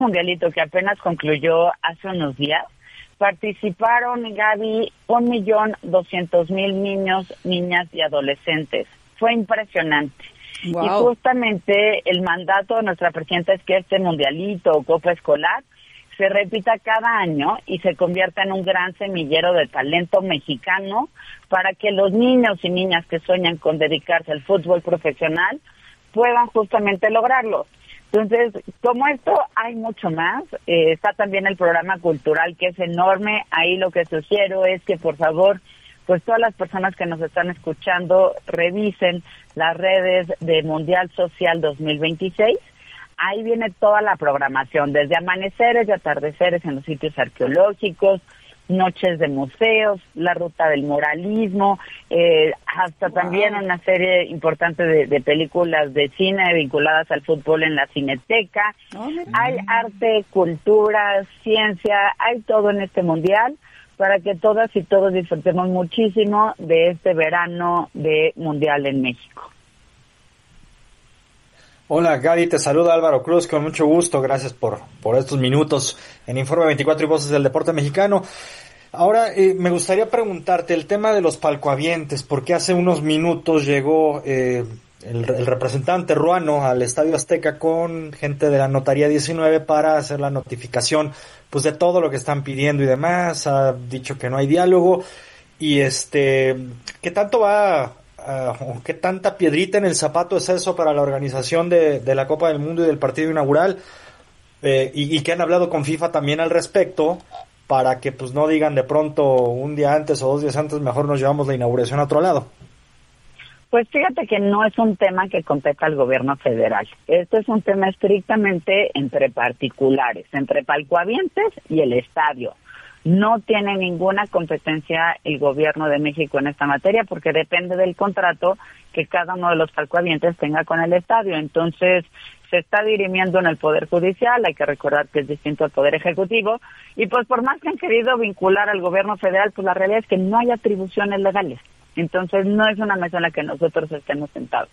mundialito que apenas concluyó hace unos días, participaron, Gaby, 1.200.000 niños, niñas y adolescentes. Fue impresionante. Wow. Y justamente el mandato de nuestra presidenta es que este mundialito o Copa Escolar se repita cada año y se convierta en un gran semillero de talento mexicano para que los niños y niñas que sueñan con dedicarse al fútbol profesional puedan justamente lograrlo. Entonces, como esto hay mucho más, está también el programa cultural que es enorme. Ahí lo que sugiero es que por favor, pues todas las personas que nos están escuchando revisen las redes de Mundial Social 2026. Ahí viene toda la programación, desde amaneceres y atardeceres en los sitios arqueológicos, noches de museos, la ruta del muralismo, hasta también una serie importante de películas de cine vinculadas al fútbol en la Cineteca. Hay arte, cultura, ciencia, hay todo en este mundial para que todas y todos disfrutemos muchísimo de este verano de mundial en México. Hola Gaby, te saluda Álvaro Cruz, con mucho gusto, gracias por estos minutos en Informe 24 y Voces del Deporte Mexicano. Ahora me gustaría preguntarte el tema de los palcoavientes, porque hace unos minutos llegó el representante ruano al Estadio Azteca con gente de la Notaría 19 para hacer la notificación pues de todo lo que están pidiendo y demás. Ha dicho que no hay diálogo y ¿qué tanto qué tanta piedrita en el zapato es eso para la organización de la Copa del Mundo y del partido inaugural? Y que han hablado con FIFA también al respecto, para que pues no digan de pronto un día antes o 2 días antes, mejor nos llevamos la inauguración a otro lado. Pues fíjate que no es un tema que competa al gobierno federal. Este es un tema estrictamente entre particulares, entre palcoavientes y el estadio. No tiene ninguna competencia el gobierno de México en esta materia porque depende del contrato que cada uno de los palcoavientes tenga con el estadio. Entonces, se está dirimiendo en el Poder Judicial, hay que recordar que es distinto al Poder Ejecutivo, y pues por más que han querido vincular al gobierno federal, pues la realidad es que no hay atribuciones legales. Entonces, no es una mesa en la que nosotros estemos sentados.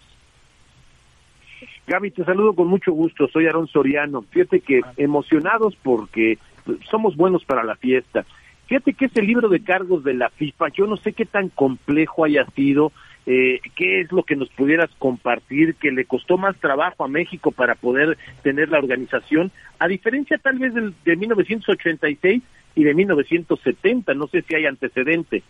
Gaby, te saludo con mucho gusto, soy Aarón Soriano. Fíjate que emocionados porque somos buenos para la fiesta. Fíjate que ese libro de cargos de la FIFA, yo no sé qué tan complejo haya sido, qué es lo que nos pudieras compartir, que le costó más trabajo a México para poder tener la organización, a diferencia tal vez de 1986 y de 1970, no sé si hay antecedente.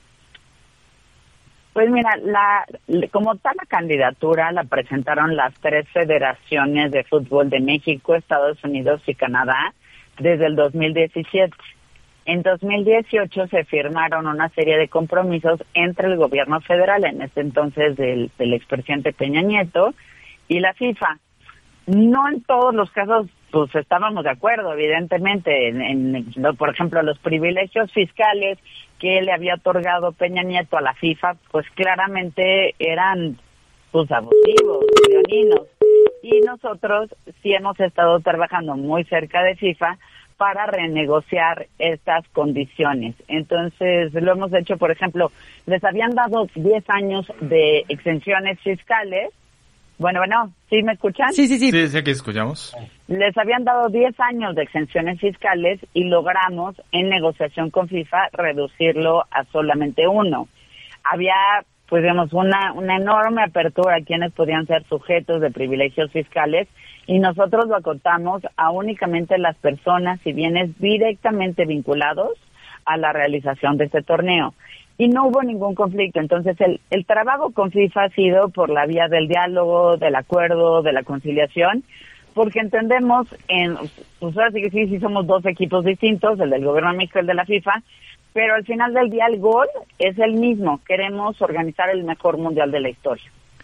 Pues mira, como tal la candidatura la presentaron las 3 federaciones de fútbol de México, Estados Unidos y Canadá desde el 2017. En 2018 se firmaron una serie de compromisos entre el gobierno federal, en ese entonces del expresidente Peña Nieto, y la FIFA. No en todos los casos pues estábamos de acuerdo, evidentemente, por ejemplo, los privilegios fiscales que le había otorgado Peña Nieto a la FIFA, pues claramente eran pues abusivos, leoninos. Y nosotros sí hemos estado trabajando muy cerca de FIFA para renegociar estas condiciones. Entonces, lo hemos hecho, por ejemplo, les habían dado 10 años de exenciones fiscales. Bueno, ¿sí me escuchan? Sí. Sí, aquí escuchamos. Les habían dado 10 años de exenciones fiscales y logramos, en negociación con FIFA, reducirlo a solamente 1. Había, pues digamos, una enorme apertura a quienes podían ser sujetos de privilegios fiscales y nosotros lo acotamos a únicamente las personas y bienes directamente vinculados a la realización de este torneo. Y no hubo ningún conflicto. Entonces, el trabajo con FIFA ha sido por la vía del diálogo, del acuerdo, de la conciliación, porque entendemos, pues ahora sí somos 2 equipos distintos, el del gobierno de México y el de la FIFA, pero al final del día el gol es el mismo. Queremos organizar el mejor mundial de la historia.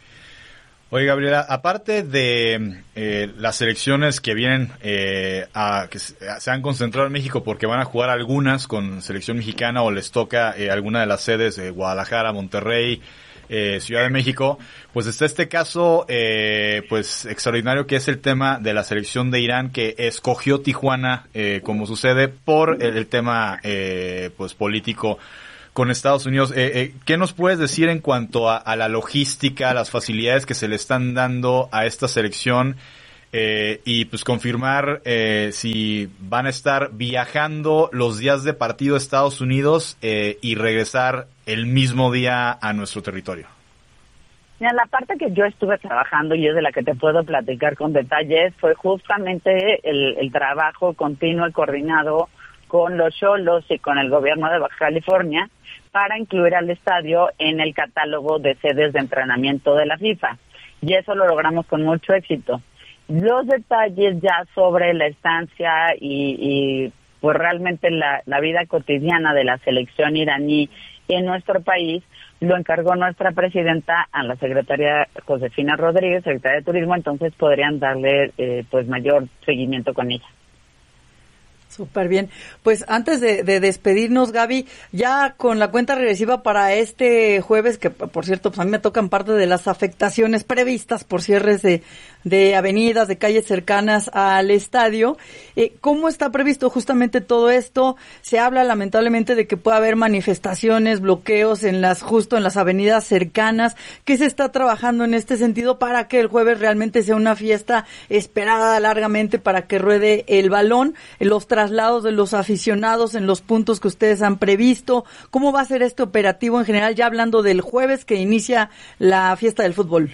Oye, Gabriela, aparte de las selecciones que vienen que se han concentrado en México porque van a jugar algunas con selección mexicana o les toca alguna de las sedes de Guadalajara, Monterrey, Ciudad de México, pues está este caso pues extraordinario que es el tema de la selección de Irán que escogió Tijuana como su sede por el tema pues político con Estados Unidos. ¿Qué nos puedes decir en cuanto a la logística, las facilidades que se le están dando a esta selección y pues confirmar si van a estar viajando los días de partido a Estados Unidos y regresar el mismo día a nuestro territorio. Mira, la parte que yo estuve trabajando y es de la que te puedo platicar con detalles fue justamente el trabajo continuo y coordinado con los Xolos y con el gobierno de Baja California para incluir al estadio en el catálogo de sedes de entrenamiento de la FIFA. Y eso lo logramos con mucho éxito. Los detalles ya sobre la estancia y pues realmente la vida cotidiana de la selección iraní en nuestro país lo encargó nuestra presidenta a la secretaria Josefina Rodríguez, secretaria de Turismo, entonces podrían darle pues mayor seguimiento con ella. Súper bien. Pues antes de despedirnos, Gaby, ya con la cuenta regresiva para este jueves, que por cierto, pues a mí me tocan parte de las afectaciones previstas por cierres de avenidas, de calles cercanas al estadio. ¿Cómo está previsto justamente todo esto? Se habla lamentablemente de que puede haber manifestaciones, bloqueos justo en las avenidas cercanas. ¿Qué se está trabajando en este sentido para que el jueves realmente sea una fiesta esperada largamente para que ruede el balón? Los traslados de los aficionados en los puntos que ustedes han previsto. ¿Cómo va a ser este operativo en general, ya hablando del jueves que inicia la fiesta del fútbol?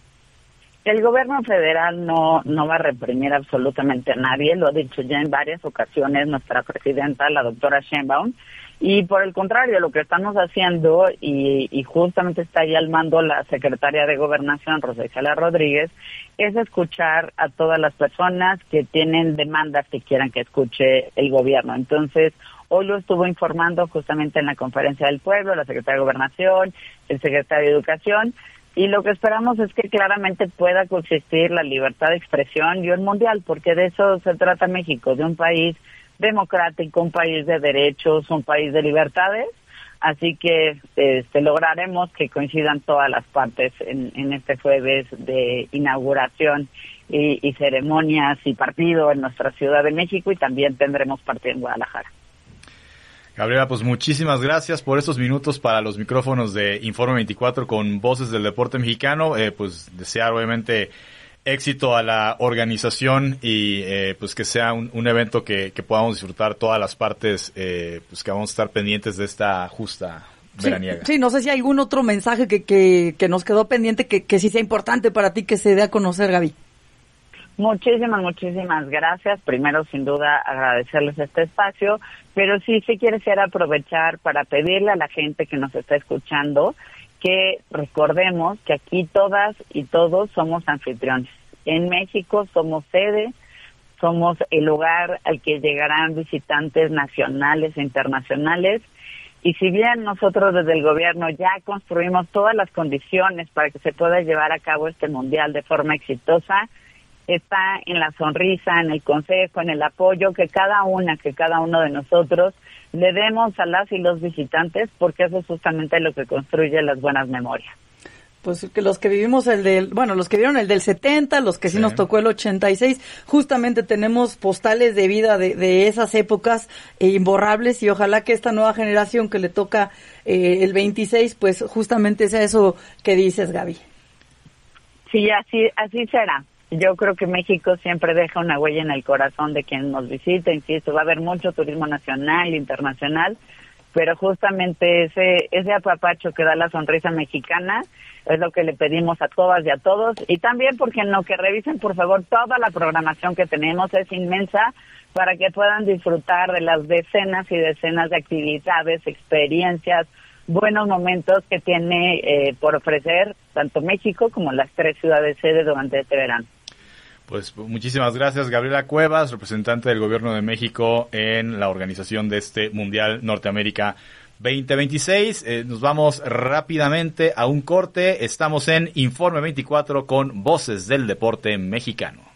El gobierno federal no va a reprimir absolutamente a nadie, lo ha dicho ya en varias ocasiones nuestra presidenta, la doctora Sheinbaum, y por el contrario, lo que estamos haciendo, y justamente está ahí al mando la secretaria de Gobernación, Rosa Isela Rodríguez, es escuchar a todas las personas que tienen demandas que quieran que escuche el gobierno. Entonces, hoy lo estuvo informando justamente en la Conferencia del Pueblo, la secretaria de Gobernación, el secretario de Educación, y lo que esperamos es que claramente pueda coexistir la libertad de expresión y el mundial, porque de eso se trata México, de un país democrático, un país de derechos, un país de libertades. Así que lograremos que coincidan todas las partes en este jueves de inauguración y ceremonias y partido en nuestra Ciudad de México, y también tendremos partido en Guadalajara. Gabriela, pues muchísimas gracias por estos minutos para los micrófonos de Informe 24 con Voces del Deporte Mexicano. Pues desear obviamente éxito a la organización y pues que sea un evento que podamos disfrutar todas las partes, pues que vamos a estar pendientes de esta justa veraniega. Sí, no sé si hay algún otro mensaje que nos quedó pendiente que sí sea importante para ti que se dé a conocer, Gaby. Muchísimas gracias. Primero, sin duda, agradecerles este espacio, pero sí quiere ser aprovechar para pedirle a la gente que nos está escuchando que recordemos que aquí todas y todos somos anfitriones. En México somos sede, somos el lugar al que llegarán visitantes nacionales e internacionales, y si bien nosotros desde el gobierno ya construimos todas las condiciones para que se pueda llevar a cabo este mundial de forma exitosa, está en la sonrisa, en el consejo, en el apoyo que cada uno de nosotros le demos a las y los visitantes, porque eso es justamente lo que construye las buenas memorias. Pues que los que vivimos los que vieron el del 70, los que sí nos tocó el 86, justamente tenemos postales de vida de esas épocas imborrables, y ojalá que esta nueva generación que le toca el 26, pues justamente sea eso que dices, Gaby. Sí, así será. Yo creo que México siempre deja una huella en el corazón de quien nos visita. Insisto, va a haber mucho turismo nacional, internacional, pero justamente ese apapacho que da la sonrisa mexicana es lo que le pedimos a todas y a todos. Y también, ¿por qué no? Que revisen, por favor, toda la programación que tenemos, es inmensa, para que puedan disfrutar de las decenas y decenas de actividades, experiencias, buenos momentos que tiene por ofrecer tanto México como las 3 ciudades sede durante este verano. Pues muchísimas gracias, Gabriela Cuevas, representante del Gobierno de México en la organización de este Mundial Norteamérica 2026. Nos vamos rápidamente a un corte. Estamos en Informe 24 con Voces del Deporte Mexicano.